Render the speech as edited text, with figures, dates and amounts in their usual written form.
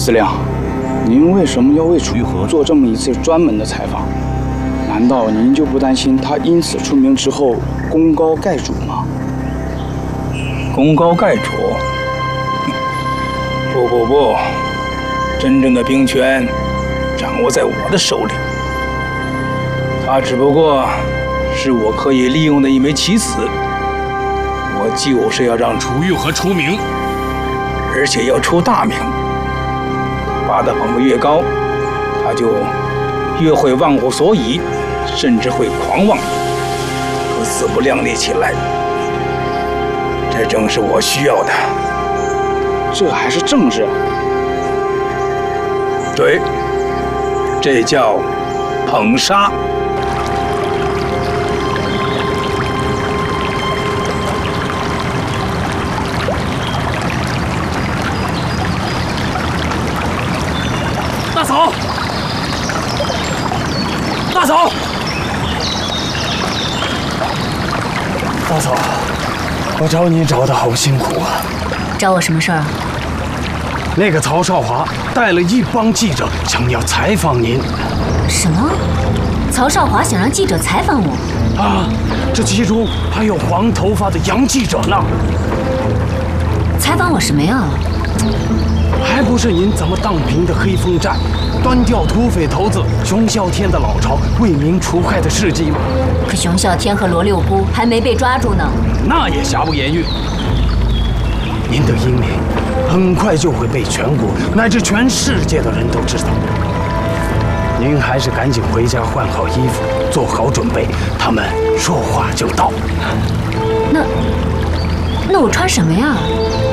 司令，您为什么要为楚玉和做这么一次专门的采访？难道您就不担心他因此出名之后功高盖主吗？ 功高盖主？不，真正的兵权掌握在我的手里。他只不过是我可以利用的一枚棋子。我就是要让楚玉和出名，而且要出大名。把他捧得越高，他就越会忘乎所以，甚至会狂妄和自不量力起来。这正是我需要的。 这还是政治？ 对，这叫捧杀。 大嫂，大嫂，大嫂，我找你找的好辛苦啊！ 找我什么事儿啊？ 那个曹少华带了一帮记者，想要采访您。 什么？曹少华想让记者采访我？ 啊，这其中还有黄头发的洋记者呢。 采访我什么呀？ 还不是您怎么荡平的黑风寨，端掉土匪头子熊啸天的老巢，为民除害的事迹吗？ 可熊啸天和罗六姑还没被抓住呢。 那也瑕不掩瑜。您的英名很快就会被全国乃至全世界的人都知道。您还是赶紧回家换好衣服，做好准备，他们说话就到。 那我穿什么呀？